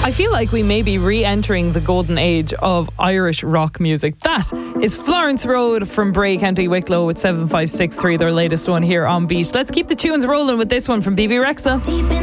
I feel like we may be re-entering the golden age of Irish rock music. That is Florence Road from Bray, County Wicklow with 7563, their latest one here on Beat. Let's keep the tunes rolling with this one from BB Rexa.